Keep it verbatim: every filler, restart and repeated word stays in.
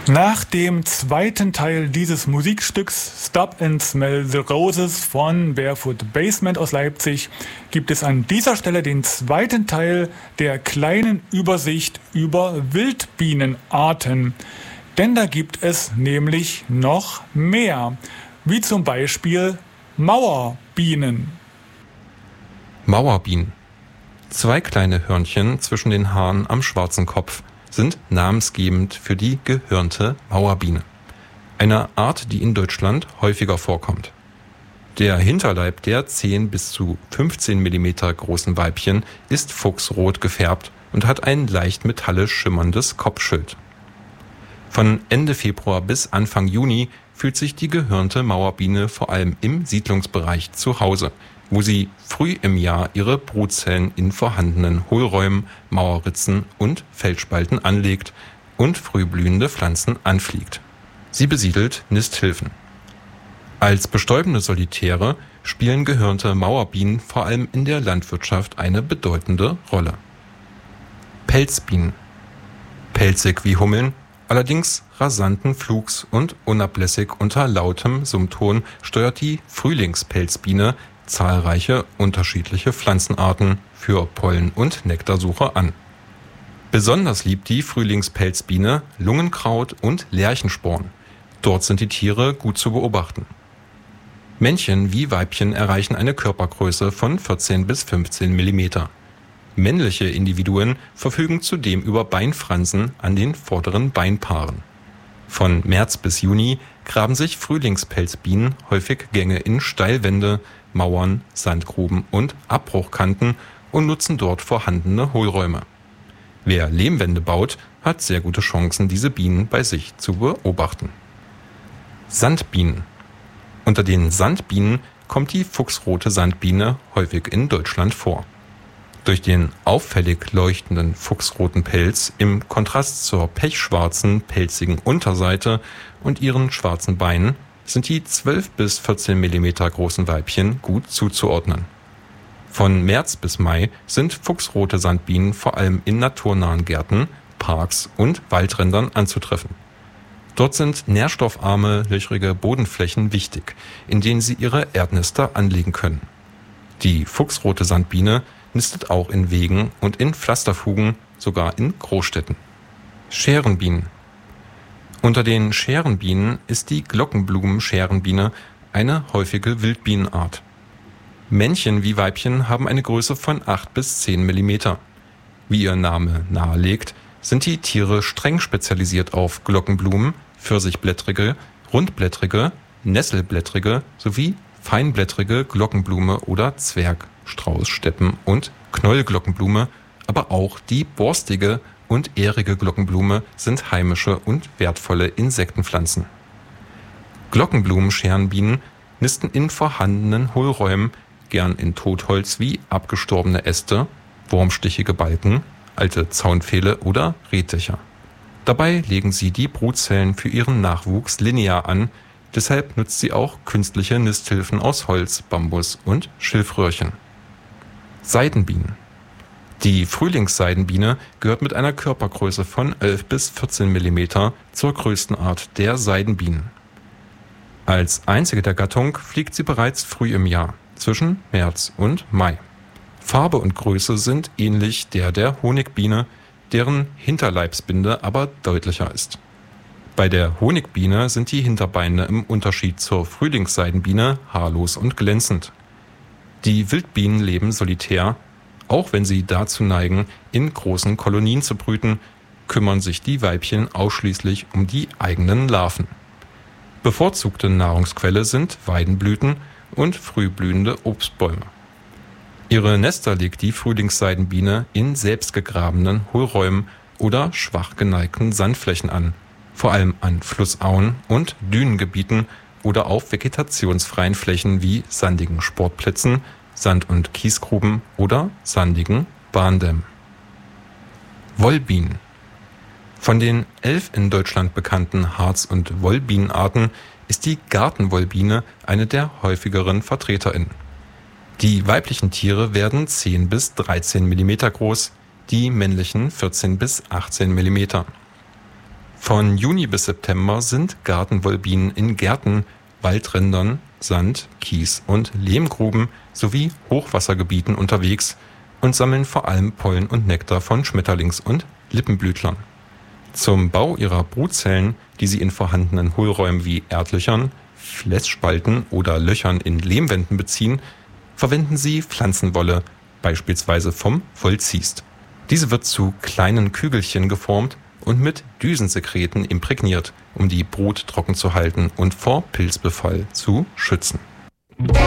Nach dem zweiten Teil dieses Musikstücks Stop and Smell the Roses von Barefoot Basement aus Leipzig gibt es an dieser Stelle den zweiten Teil der kleinen Übersicht über Wildbienenarten. Denn da gibt es nämlich noch mehr, wie zum Beispiel Mauerbienen. Mauerbienen. Zwei kleine Hörnchen zwischen den Haaren am schwarzen Kopf sind namensgebend für die gehörnte Mauerbiene, eine Art, die in Deutschland häufiger vorkommt. Der Hinterleib der zehn bis zu fünfzehn Millimeter großen Weibchen ist fuchsrot gefärbt und hat ein leicht metallisch schimmerndes Kopfschild. Von Ende Februar bis Anfang Juni fühlt sich die gehörnte Mauerbiene vor allem im Siedlungsbereich zu Hause, wo sie früh im Jahr ihre Brutzellen in vorhandenen Hohlräumen, Mauerritzen und Felsspalten anlegt und frühblühende Pflanzen anfliegt. Sie besiedelt Nisthilfen. Als bestäubende Solitäre spielen gehörnte Mauerbienen vor allem in der Landwirtschaft eine bedeutende Rolle. Pelzbienen. Pelzig wie Hummeln, allerdings rasanten Flugs und unablässig unter lautem Summton steuert die Frühlingspelzbiene zahlreiche unterschiedliche Pflanzenarten für Pollen- und Nektarsuche an. Besonders liebt die Frühlingspelzbiene Lungenkraut und Lerchensporn. Dort sind die Tiere gut zu beobachten. Männchen wie Weibchen erreichen eine Körpergröße von vierzehn bis fünfzehn Millimeter. Männliche Individuen verfügen zudem über Beinfransen an den vorderen Beinpaaren. Von März bis Juni graben sich Frühlingspelzbienen häufig Gänge in Steilwände, Mauern, Sandgruben und Abbruchkanten und nutzen dort vorhandene Hohlräume. Wer Lehmwände baut, hat sehr gute Chancen, diese Bienen bei sich zu beobachten. Sandbienen. Unter den Sandbienen kommt die fuchsrote Sandbiene häufig in Deutschland vor. Durch den auffällig leuchtenden fuchsroten Pelz im Kontrast zur pechschwarzen, pelzigen Unterseite und ihren schwarzen Beinen sind die zwölf bis vierzehn Millimeter großen Weibchen gut zuzuordnen. Von März bis Mai sind fuchsrote Sandbienen vor allem in naturnahen Gärten, Parks und Waldrändern anzutreffen. Dort sind nährstoffarme, löchrige Bodenflächen wichtig, in denen sie ihre Erdnester anlegen können. Die fuchsrote Sandbiene nistet auch in Wegen und in Pflasterfugen, sogar in Großstädten. Scherenbienen. Unter den Scherenbienen ist die Glockenblumen-Scherenbiene eine häufige Wildbienenart. Männchen wie Weibchen haben eine Größe von acht bis zehn Millimeter. Wie ihr Name nahelegt, sind die Tiere streng spezialisiert auf Glockenblumen, pfirsichblättrige, rundblättrige, nesselblättrige sowie feinblättrige Glockenblume oder Zwergstraußsteppen- und Knollglockenblume, aber auch die borstige und ährige Glockenblume sind heimische und wertvolle Insektenpflanzen. Glockenblumen-Scherenbienen nisten in vorhandenen Hohlräumen, gern in Totholz wie abgestorbene Äste, wurmstichige Balken, alte Zaunpfähle oder Rehdächer. Dabei legen sie die Brutzellen für ihren Nachwuchs linear an, deshalb nutzt sie auch künstliche Nisthilfen aus Holz, Bambus und Schilfröhrchen. Seidenbienen. Die Frühlingsseidenbiene gehört mit einer Körpergröße von elf bis vierzehn Millimeter zur größten Art der Seidenbienen. Als einzige der Gattung fliegt sie bereits früh im Jahr, zwischen März und Mai. Farbe und Größe sind ähnlich der der Honigbiene, deren Hinterleibsbinde aber deutlicher ist. Bei der Honigbiene sind die Hinterbeine im Unterschied zur Frühlingsseidenbiene haarlos und glänzend. Die Wildbienen leben solitär. Auch wenn sie dazu neigen, in großen Kolonien zu brüten, kümmern sich die Weibchen ausschließlich um die eigenen Larven. Bevorzugte Nahrungsquelle sind Weidenblüten und frühblühende Obstbäume. Ihre Nester legt die Frühlingsseidenbiene in selbstgegrabenen Hohlräumen oder schwach geneigten Sandflächen an, vor allem an Flussauen und Dünengebieten oder auf vegetationsfreien Flächen wie sandigen Sportplätzen, Sand- und Kiesgruben oder sandigen Bahndämmen. Wollbienen. Von den elf in Deutschland bekannten Harz- und Wollbienenarten ist die Gartenwollbiene eine der häufigeren VertreterInnen. Die weiblichen Tiere werden zehn bis dreizehn Millimeter groß, die männlichen vierzehn bis achtzehn Millimeter. Von Juni bis September sind Gartenwollbienen in Gärten, Waldrändern, Sand-, Kies- und Lehmgruben sowie Hochwassergebieten unterwegs und sammeln vor allem Pollen und Nektar von Schmetterlings- und Lippenblütlern. Zum Bau ihrer Brutzellen, die sie in vorhandenen Hohlräumen wie Erdlöchern, Flässspalten oder Löchern in Lehmwänden beziehen, verwenden sie Pflanzenwolle, beispielsweise vom Wollziest. Diese wird zu kleinen Kügelchen geformt und mit Düsensekreten imprägniert, um die Brut trocken zu halten und vor Pilzbefall zu schützen.